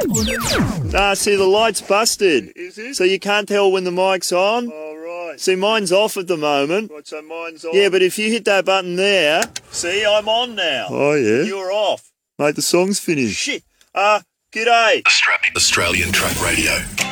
Nah, see, the light's busted. Is it? So you can't tell when the mic's on. Oh, right. See, mine's off at the moment. Right, so mine's on. Yeah, but if you hit that button there... See, I'm on now. Oh, yeah? You're off. Mate, the song's finished. Shit. G'day. Australian Truck Radio.